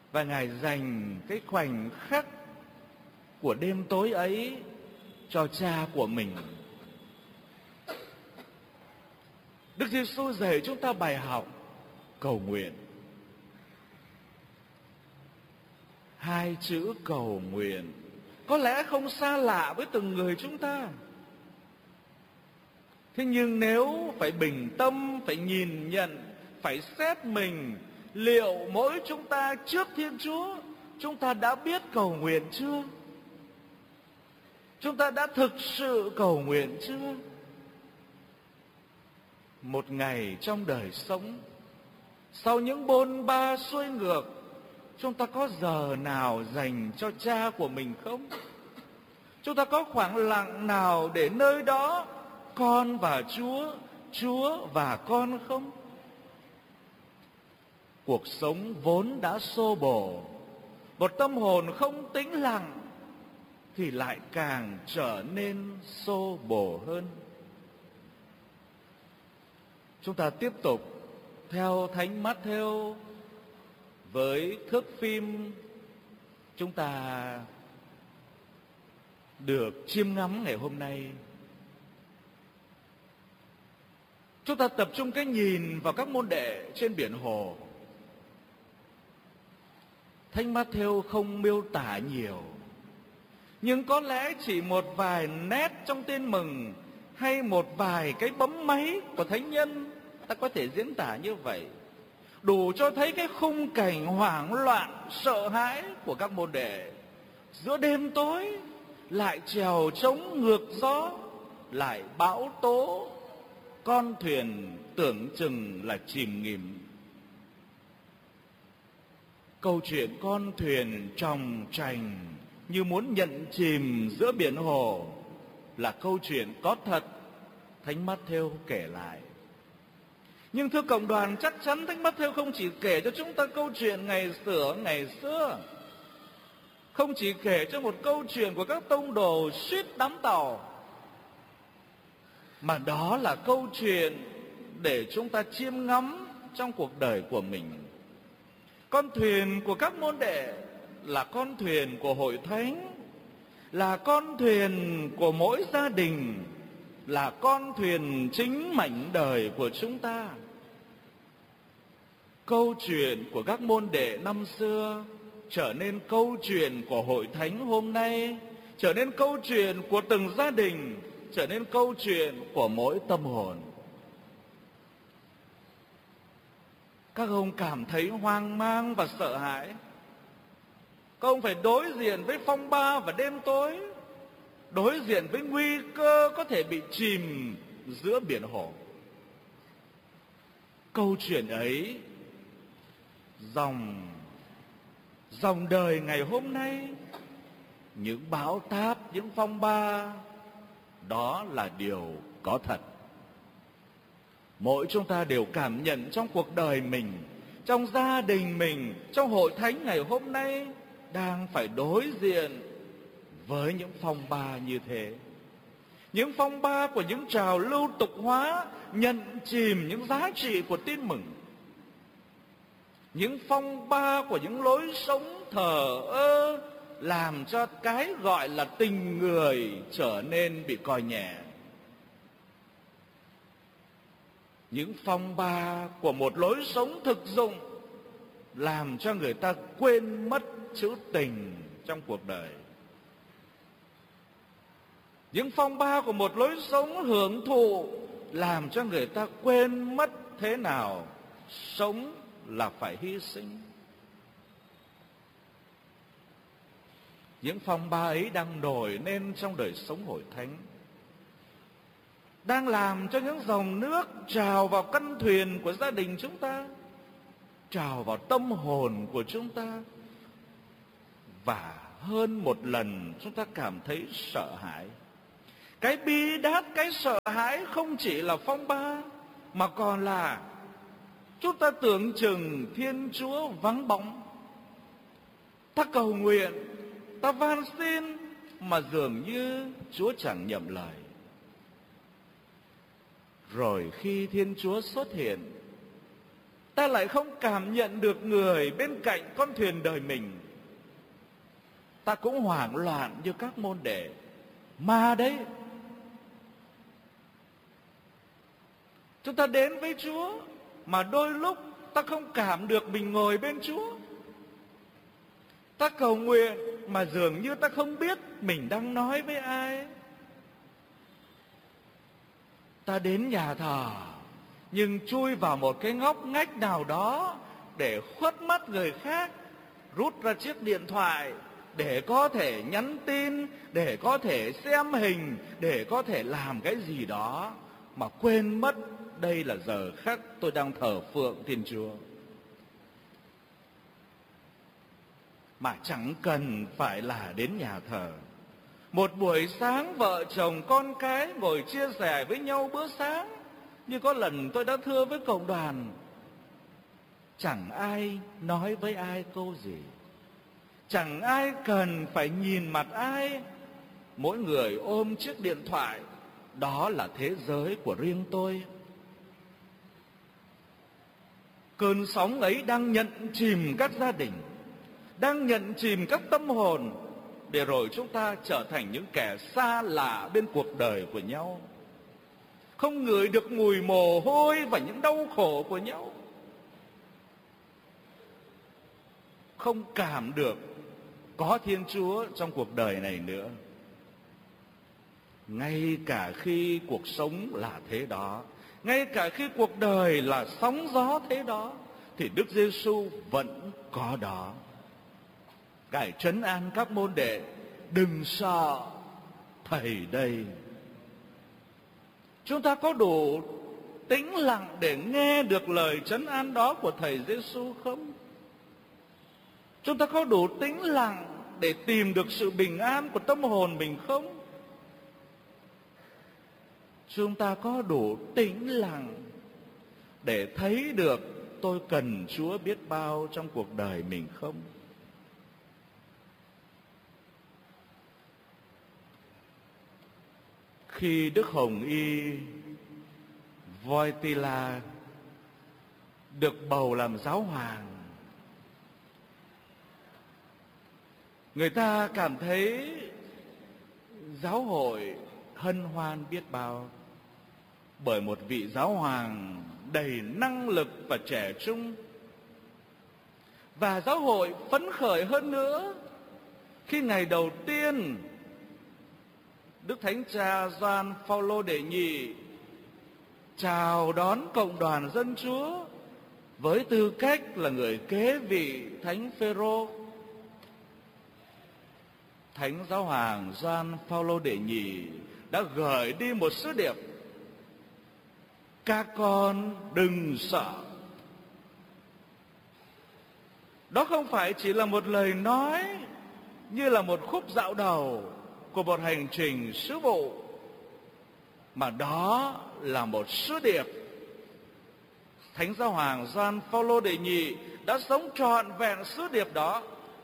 Và Ngài dành cái khoảnh khắc của đêm tối ấy cho Cha của mình. Đức Giêsu dạy chúng ta bài học cầu nguyện. Hai chữ cầu nguyện có lẽ không xa lạ với từng người chúng ta. Thế nhưng nếu phải bình tâm, phải nhìn nhận, phải xét mình, liệu mỗi chúng ta trước Thiên Chúa, chúng ta đã biết cầu nguyện chưa? Chúng ta đã thực sự cầu nguyện chưa? Một ngày trong đời sống, sau những bôn ba xuôi ngược, chúng ta có giờ nào dành cho Cha của mình không? Chúng ta có khoảng lặng nào để nơi đó con và Chúa, Chúa và con không? Cuộc sống vốn đã xô bồ, một tâm hồn không tĩnh lặng thì lại càng trở nên xô bồ hơn. Chúng ta tiếp tục theo Thánh Mát-thêu với thước phim chúng ta được chiêm ngắm ngày hôm nay. Chúng ta tập trung cái nhìn vào các môn đệ trên biển hồ. Thánh Mát-thêu không miêu tả nhiều, nhưng có lẽ chỉ một vài nét trong tin mừng hay một vài cái bấm máy của thánh nhân, ta có thể diễn tả như vậy, đủ cho thấy cái khung cảnh hoảng loạn, sợ hãi của các môn đệ. Giữa đêm tối lại chèo trống ngược gió, lại bão tố, con thuyền tưởng chừng là chìm nghỉm. Câu chuyện con thuyền tròng trành như muốn nhận chìm giữa biển hồ là câu chuyện có thật, Thánh Mát-thêu kể lại. Nhưng thưa cộng đoàn, chắc chắn Thánh Mát-thêu không chỉ kể cho chúng ta câu chuyện ngày xưa, không chỉ kể cho một câu chuyện của các tông đồ suýt đắm tàu, mà đó là câu chuyện để chúng ta chiêm ngắm trong cuộc đời của mình. Con thuyền của các môn đệ là con thuyền của hội thánh, là con thuyền của mỗi gia đình, là con thuyền chính mảnh đời của chúng ta. Câu chuyện của các môn đệ năm xưa trở nên câu chuyện của hội thánh hôm nay, trở nên câu chuyện của từng gia đình, trở nên câu chuyện của mỗi tâm hồn. Các ông cảm thấy hoang mang và sợ hãi. Các ông phải đối diện với phong ba và đêm tối, đối diện với nguy cơ có thể bị chìm giữa biển hồ. Câu chuyện ấy, dòng đời ngày hôm nay, những bão táp, những phong ba, đó là điều có thật. Mỗi chúng ta đều cảm nhận trong cuộc đời mình, trong gia đình mình, trong hội thánh ngày hôm nay đang phải đối diện với những phong ba như thế. Những phong ba của những trào lưu tục hóa nhận chìm những giá trị của tin mừng. Những phong ba của những lối sống thờ ơ làm cho cái gọi là tình người trở nên bị coi nhẹ. Những phong ba của một lối sống thực dụng làm cho người ta quên mất chữ tình trong cuộc đời. Những phong ba của một lối sống hưởng thụ làm cho người ta quên mất thế nào sống là phải hy sinh. Những phong ba ấy đang nổi lên trong đời sống hội thánh, đang làm cho những dòng nước trào vào căn thuyền của gia đình chúng ta, trào vào tâm hồn của chúng ta. Và hơn một lần chúng ta cảm thấy sợ hãi. Cái bi đát, cái sợ hãi không chỉ là phong ba, mà còn là chúng ta tưởng chừng Thiên Chúa vắng bóng. Ta cầu nguyện, ta van xin, mà dường như Chúa chẳng nhậm lời. Rồi khi Thiên Chúa xuất hiện, ta lại không cảm nhận được người bên cạnh con thuyền đời mình. Ta cũng hoảng loạn như các môn đệ. Mà đấy, chúng ta đến với Chúa mà đôi lúc ta không cảm được mình ngồi bên Chúa. Ta cầu nguyện mà dường như ta không biết mình đang nói với ai. Ta đến nhà thờ nhưng chui vào một cái ngóc ngách nào đó để khuất mắt người khác, rút ra chiếc điện thoại để có thể nhắn tin, để có thể xem hình, để có thể làm cái gì đó, mà quên mất đây là giờ khắc tôi đang thờ phượng Thiên Chúa. Mà chẳng cần phải là đến nhà thờ. Một buổi sáng vợ chồng con cái ngồi chia sẻ với nhau bữa sáng, như có lần tôi đã thưa với cộng đoàn, chẳng ai nói với ai câu gì, chẳng ai cần phải nhìn mặt ai, mỗi người ôm chiếc điện thoại, đó là thế giới của riêng tôi. Cơn sóng ấy đang nhận chìm các gia đình, đang nhận chìm các tâm hồn, để rồi chúng ta trở thành những kẻ xa lạ bên cuộc đời của nhau, không ngửi được mùi mồ hôi và những đau khổ của nhau, không cảm được có Thiên Chúa trong cuộc đời này nữa. Ngay cả khi cuộc sống là thế đó, ngay cả khi cuộc đời là sóng gió thế đó, thì Đức Giêsu vẫn có đó. Ngài trấn an các môn đệ: đừng sợ, Thầy đây. Chúng ta có đủ tĩnh lặng để nghe được lời trấn an đó của Thầy Giêsu không? Chúng ta có đủ tĩnh lặng để tìm được sự bình an của tâm hồn mình không? Chúng ta có đủ tĩnh lặng để thấy được tôi cần Chúa biết bao trong cuộc đời mình không? Khi Đức Hồng Y Wojtyla được bầu làm giáo hoàng, người ta cảm thấy giáo hội hân hoan biết bao, bởi một vị giáo hoàng đầy năng lực và trẻ trung. Và giáo hội phấn khởi hơn nữa khi ngày đầu tiên Đức Thánh Cha Gioan Phaolô đệ nhị chào đón cộng đoàn dân Chúa với tư cách là người kế vị Thánh Phêrô. Thánh giáo hoàng Gioan Phaolô đệ nhị đã gửi đi một sứ điệp: các con đừng sợ. Đó không phải chỉ là một lời nói như là một khúc dạo đầu của một hành trình sứ vụ, mà đó là một sứ điệp. Thánh giáo hoàng Gioan Phaolô đệ nhị đã sống trọn vẹn sứ điệp đó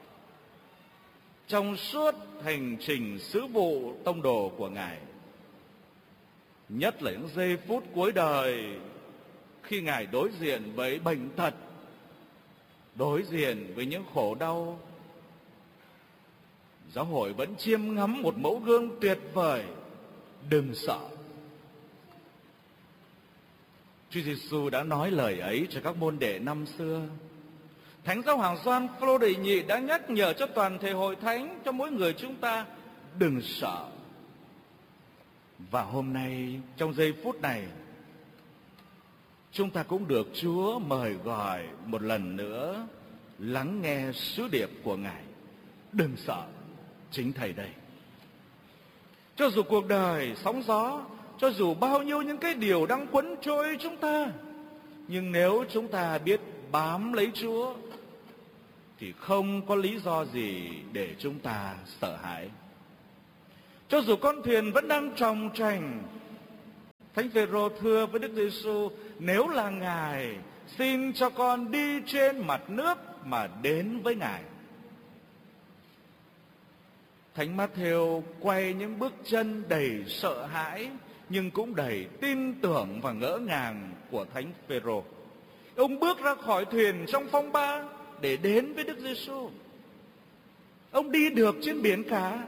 trong suốt hành trình sứ vụ tông đồ của Ngài. Nhất là những giây phút cuối đời, khi Ngài đối diện với bệnh tật, đối diện với những khổ đau, giáo hội vẫn chiêm ngắm một mẫu gương tuyệt vời: đừng sợ. Chúa Giêsu đã nói lời ấy cho các môn đệ năm xưa. Thánh giáo hoàng Gioan Phaolô đệ nhị đã nhắc nhở cho toàn thể hội thánh, cho mỗi người chúng ta: đừng sợ. Và hôm nay, trong giây phút này, chúng ta cũng được Chúa mời gọi một lần nữa lắng nghe sứ điệp của Ngài: đừng sợ, chính Thầy đây. Cho dù cuộc đời sóng gió, cho dù bao nhiêu những cái điều đang quấn trôi chúng ta, nhưng nếu chúng ta biết bám lấy Chúa thì không có lý do gì để chúng ta sợ hãi. Cho dù con thuyền vẫn đang tròng trành, Thánh Phêrô thưa với Đức Giêsu: nếu là Ngài, xin cho con đi trên mặt nước mà đến với Ngài. Thánh Mát-thêu quay những bước chân đầy sợ hãi nhưng cũng đầy tin tưởng và ngỡ ngàng của Thánh Phêrô. Ông bước ra khỏi thuyền trong phong ba để đến với Đức Giêsu. Ông đi được trên biển cả.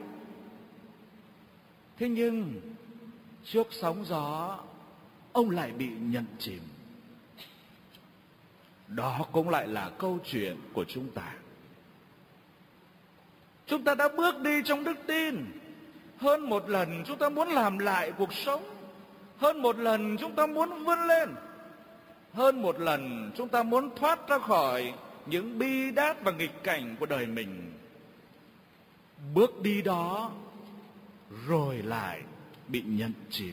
Thế nhưng trước sóng gió, ông lại bị nhận chìm. Đó cũng lại là câu chuyện của chúng ta. Chúng ta đã bước đi trong đức tin. Hơn một lần chúng ta muốn làm lại cuộc sống. Hơn một lần chúng ta muốn vươn lên. Hơn một lần chúng ta muốn thoát ra khỏi những bi đát và nghịch cảnh của đời mình. Bước đi đó rồi lại bị nhận chìm.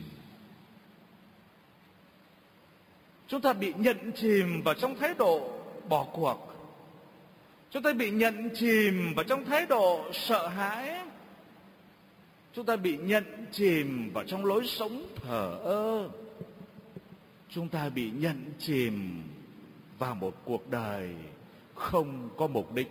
Chúng ta bị nhận chìm vào trong thái độ bỏ cuộc. Chúng ta bị nhận chìm vào trong thái độ sợ hãi. Chúng ta bị nhận chìm vào trong lối sống thờ ơ. Chúng ta bị nhận chìm vào một cuộc đời không có mục đích.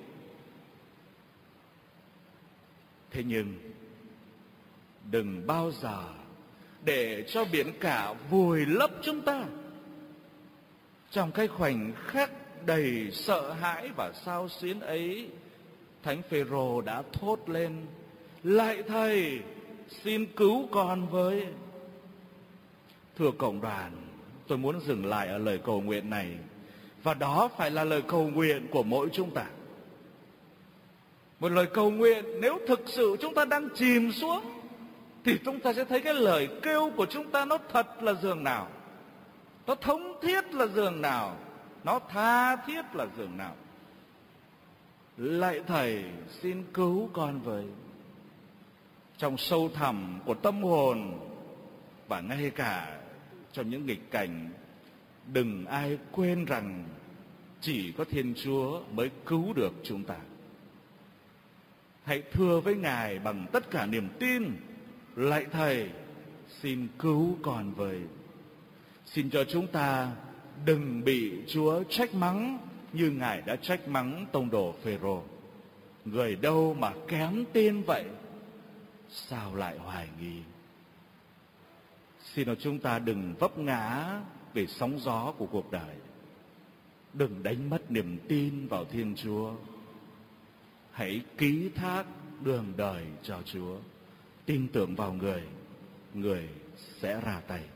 Thế nhưng đừng bao giờ để cho biển cả vùi lấp chúng ta. Trong cái khoảnh khắc đầy sợ hãi và xao xuyến ấy, Thánh Phêrô đã thốt lên: Lạy Thầy, xin cứu con với. Thưa cộng đoàn, tôi muốn dừng lại ở lời cầu nguyện này. Và đó phải là lời cầu nguyện của mỗi chúng ta. Một lời cầu nguyện nếu thực sự chúng ta đang chìm xuống, thì chúng ta sẽ thấy cái lời kêu của chúng ta nó thật là dường nào, nó thống thiết là dường nào, nó tha thiết là dường nào. Lạy Thầy, xin cứu con với. Trong sâu thẳm của tâm hồn và ngay cả trong những nghịch cảnh, đừng ai quên rằng chỉ có Thiên Chúa mới cứu được chúng ta. Hãy thưa với Ngài bằng tất cả niềm tin: Lạy Thầy, xin cứu con với. Xin cho chúng ta đừng bị Chúa trách mắng như Ngài đã trách mắng tông đồ Phêrô. Người đâu mà kém tin vậy, sao lại hoài nghi? Xin cho chúng ta đừng vấp ngã về sóng gió của cuộc đời. Đừng đánh mất niềm tin vào Thiên Chúa. Hãy ký thác đường đời cho Chúa. Tin tưởng vào người, người sẽ ra tay.